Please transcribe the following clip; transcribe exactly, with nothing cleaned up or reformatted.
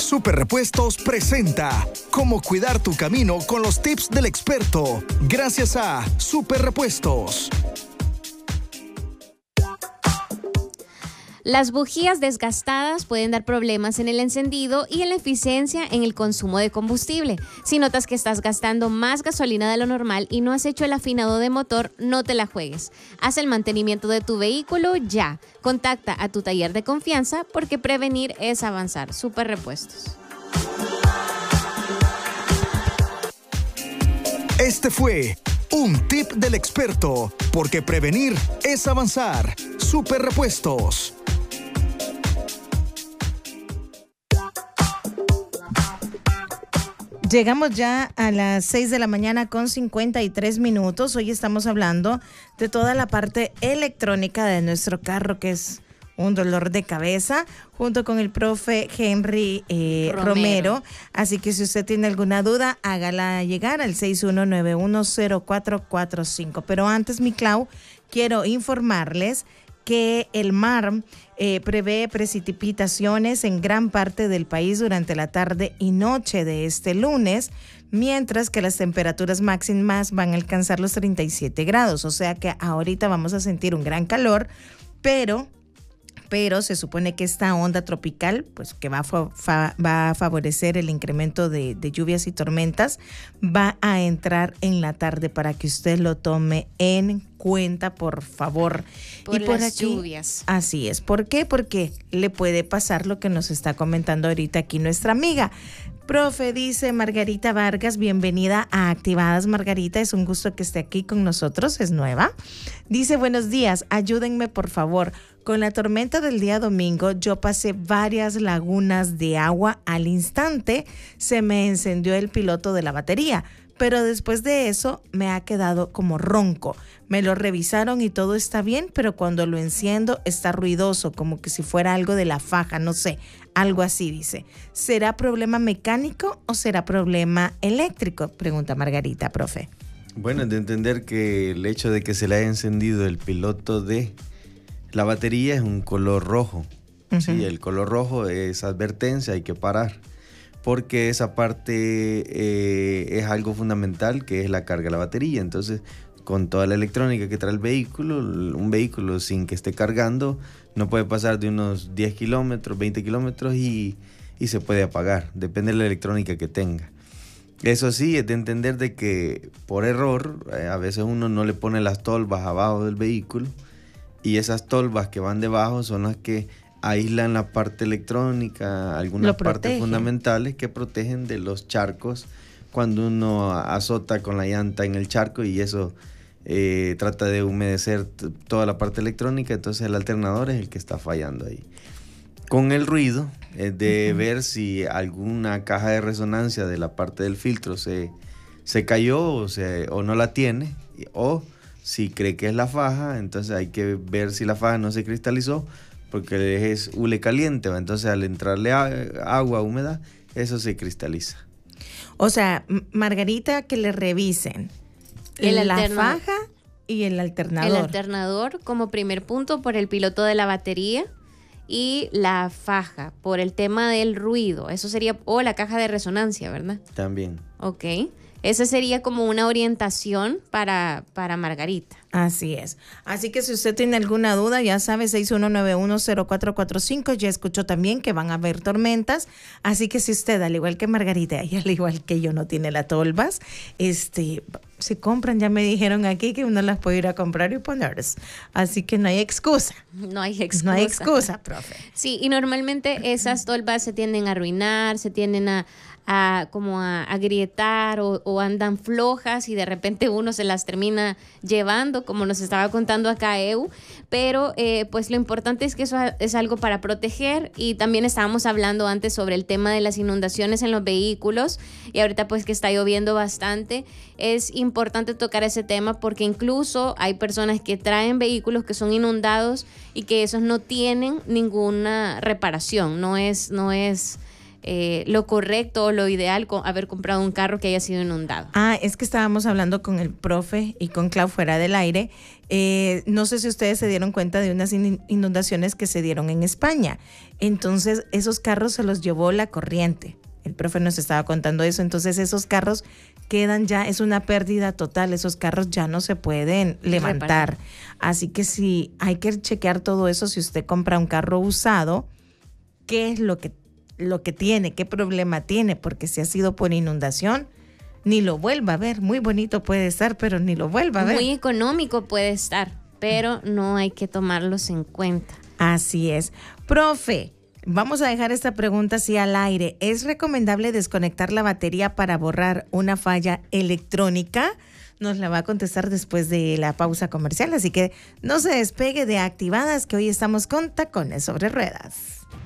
Super Repuestos presenta Cómo cuidar tu camino con los tips del experto. Gracias a Super Repuestos. Las bujías desgastadas pueden dar problemas en el encendido y en la eficiencia en el consumo de combustible. Si notas que estás gastando más gasolina de lo normal y no has hecho el afinado de motor, no te la juegues. Haz el mantenimiento de tu vehículo ya. Contacta a tu taller de confianza porque prevenir es avanzar. Super Repuestos. Este fue un tip del experto, porque prevenir es avanzar. Super Repuestos. Llegamos ya a las seis de la mañana con cincuenta y tres minutos. Hoy estamos hablando de toda la parte electrónica de nuestro carro, que es un dolor de cabeza, junto con el profe Henry eh, Romero. Romero. Así que si usted tiene alguna duda, hágala llegar al seis uno nueve uno cero cuatro cuatro cinco. Pero antes, mi Clau, quiero informarles que el M A R eh, prevé precipitaciones en gran parte del país durante la tarde y noche de este lunes, mientras que las temperaturas máximas van a alcanzar los treinta y siete grados. O sea que ahorita vamos a sentir un gran calor, pero... pero se supone que esta onda tropical, pues que va a, fa- va a favorecer el incremento de, de lluvias y tormentas, va a entrar en la tarde para que usted lo tome en cuenta, por favor. Por y por las aquí, lluvias. Así es. ¿Por qué? Porque le puede pasar lo que nos está comentando ahorita aquí nuestra amiga. Profe, dice Margarita Vargas, bienvenida a Activadas. Margarita, es un gusto que esté aquí con nosotros, es nueva. Dice, buenos días, ayúdenme por favor. Con la tormenta del día domingo, yo pasé varias lagunas de agua al instante, se me encendió el piloto de la batería, pero después de eso me ha quedado como ronco. Me lo revisaron y todo está bien, pero cuando lo enciendo está ruidoso, como que si fuera algo de la faja, no sé, algo así dice. ¿Será problema mecánico o será problema eléctrico? Pregunta Margarita, profe. Bueno, es de entender que el hecho de que se le haya encendido el piloto de la batería es un color rojo. Uh-huh. Sí, el color rojo es advertencia, hay que parar, porque esa parte eh, es algo fundamental, que es la carga de la batería. Entonces, con toda la electrónica que trae el vehículo, un vehículo sin que esté cargando no puede pasar de unos diez kilómetros, veinte kilómetros y, y se puede apagar, depende de la electrónica que tenga. Eso sí, es de entender de que por error, eh, a veces uno no le pone las tolvas abajo del vehículo, y esas tolvas que van debajo son las que aíslan la parte electrónica, algunas partes fundamentales que protegen de los charcos cuando uno azota con la llanta en el charco, y eso eh, trata de humedecer t- toda la parte electrónica. Entonces el alternador es el que está fallando ahí. Con el ruido es de uh-huh. ver si alguna caja de resonancia de la parte del filtro se, se cayó o, se, o no la tiene, o si cree que es la faja, entonces hay que ver si la faja no se cristalizó, porque es hule caliente, entonces al entrarle a, agua húmeda, eso se cristaliza. O sea, Margarita, que le revisen el la alterna- faja y el alternador. El alternador como primer punto por el piloto de la batería, y la faja por el tema del ruido. Eso sería, o la caja de resonancia, ¿verdad? También. Ok. Esa sería como una orientación para, para Margarita. Así es. Así que si usted tiene alguna duda, ya sabe, seis uno nueve uno cero cuatro cuatro cinco. Ya escuchó también que van a haber tormentas. Así que si usted, al igual que Margarita y al igual que yo, no tiene las tolvas, este, se compran, ya me dijeron aquí que uno las puede ir a comprar y ponerlas. Así que no hay excusa. No hay excusa. No hay excusa, profe. Sí, y normalmente esas tolvas se tienden a arruinar, se tienden a... a como a, a grietar o, o andan flojas y de repente uno se las termina llevando, como nos estaba contando acá Eu, pero eh, pues lo importante es que eso es algo para proteger. Y también estábamos hablando antes sobre el tema de las inundaciones en los vehículos, y ahorita pues que está lloviendo bastante, es importante tocar ese tema, porque incluso hay personas que traen vehículos que son inundados y que esos no tienen ninguna reparación, no es, no es eh, lo correcto o lo ideal con haber comprado un carro que haya sido inundado. Ah, es que estábamos hablando con el profe y con Clau fuera del aire. Eh, no sé si ustedes se dieron cuenta de unas inundaciones que se dieron en España. Entonces, esos carros se los llevó la corriente. El profe nos estaba contando eso. Entonces, esos carros quedan ya, es una pérdida total. Esos carros ya no se pueden levantar. Repartir. Así que sí, hay que chequear todo eso. Si usted compra un carro usado, ¿qué es lo que, lo que tiene? ¿Qué problema tiene? Porque si ha sido por inundación, ni lo vuelva a ver. Muy bonito puede estar, pero ni lo vuelva a ver. Muy económico puede estar, pero no hay que tomarlos en cuenta. Así es. Profe, vamos a dejar esta pregunta así al aire. ¿Es recomendable desconectar la batería para borrar una falla electrónica? Nos la va a contestar después de la pausa comercial, así que no se despegue de Activadas, que hoy estamos con Tacones sobre Ruedas.